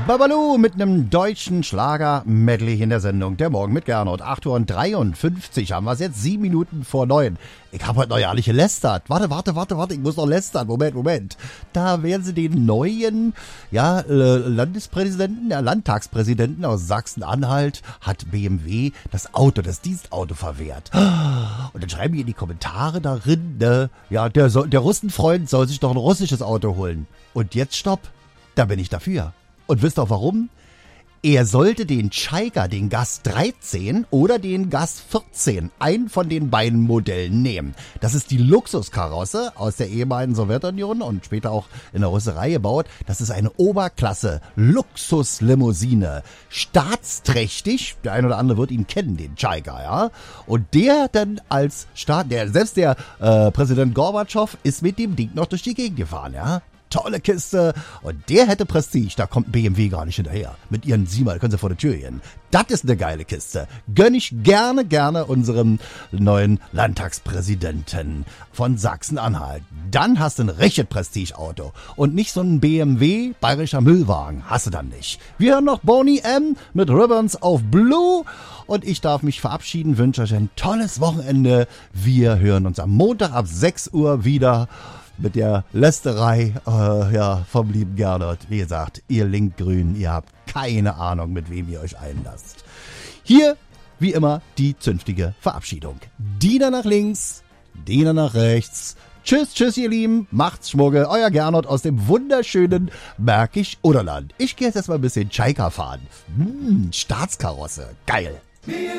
Babalu mit einem deutschen Schlager-Medley in der Sendung. Der Morgen mit Gernot. 8:53 haben wir es jetzt, 7 Minuten vor 9. Ich habe heute noch ja nicht gelästert. Warte, ich muss noch lästern. Moment. Da werden sie den neuen Landtagspräsidenten aus Sachsen-Anhalt, hat BMW das Dienstauto verwehrt. Und dann schreiben die in die Kommentare darin, der Russenfreund soll sich doch ein russisches Auto holen. Und jetzt stopp, da bin ich dafür. Und wisst ihr warum? Er sollte den Cayga, den Gas 13 oder den Gas 14, einen von den beiden Modellen nehmen. Das ist die Luxuskarosse aus der ehemaligen Sowjetunion und später auch in der Russerei gebaut. Das ist eine Oberklasse-Luxuslimousine. Staatsträchtig, der eine oder andere wird ihn kennen, den Cayga, ja. Und der dann selbst der Präsident Gorbatschow ist mit dem Ding noch durch die Gegend gefahren, ja. Tolle Kiste. Und der hätte Prestige. Da kommt BMW gar nicht hinterher. Mit ihren 7, da können sie vor der Tür gehen. Das ist eine geile Kiste. Gönn ich gerne unserem neuen Landtagspräsidenten von Sachsen-Anhalt. Dann hast du ein richtiges Prestigeauto. Und nicht so ein BMW bayerischer Müllwagen. Hast du dann nicht. Wir hören noch Boney M. mit Ribbons auf Blue. Und ich darf mich verabschieden. Wünsche euch ein tolles Wochenende. Wir hören uns am Montag ab 6 Uhr wieder. Mit der Lästerei vom lieben Gernot. Wie gesagt, ihr Linkgrün, ihr habt keine Ahnung, mit wem ihr euch einlasst. Hier, wie immer, die zünftige Verabschiedung. Diener nach links, Diener nach rechts. Tschüss, ihr Lieben. Macht's Schmuggel. Euer Gernot aus dem wunderschönen Märkisch-Oderland. Ich gehe jetzt erstmal ein bisschen Cayga fahren. Staatskarosse. Geil.